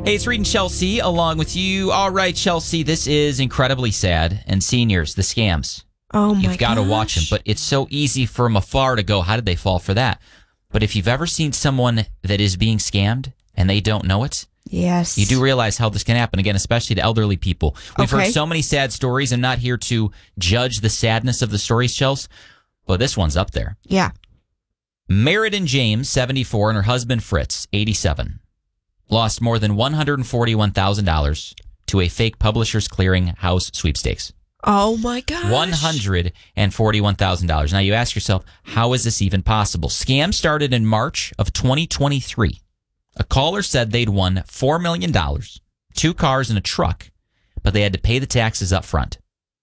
Hey, it's Reed and Chelsea along with you. All right, Chelsea, this is incredibly sad. And seniors, the scams. Oh, my You've got to watch them. But it's so easy from afar to go, how did they fall for that? But if you've ever seen someone that is being scammed and they don't know it, yes, you do realize how this can happen, again, especially to elderly people. We've Okay. heard so many sad stories. I'm not here to judge the sadness of the stories, Chelsea, but this one's up there. Yeah. Meriden James, 74, and her husband Fritz, 87, lost more than $141,000 to a fake Publishers Clearing House sweepstakes. Oh, my gosh. $141,000. Now you ask yourself, how is this even possible? Scam started in March of 2023. A caller said they'd won $4 million, 2 cars and a truck, but they had to pay the taxes up front.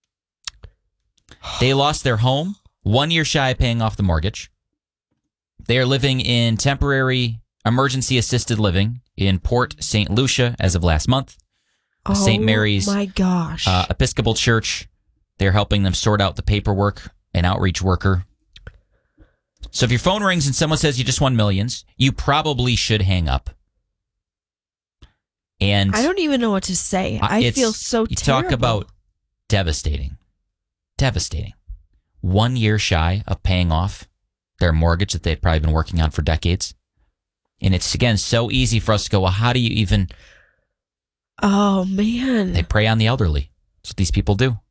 They lost their home, 1 year shy of paying off the mortgage. They are living in temporary emergency assisted living in Port St. Lucia as of last month. St. Mary's my gosh. Episcopal Church. They're helping them sort out the paperwork, an outreach worker. So if your phone rings and someone says you just won millions, you probably should hang up. And I don't even know what to say. I feel so you terrible. talk about devastating. Devastating. 1 year shy of paying off their mortgage that they'd probably been working on for decades. And it's, again, so easy for us to go, well, how do you even... Oh, man. They prey on the elderly. That's what these people do.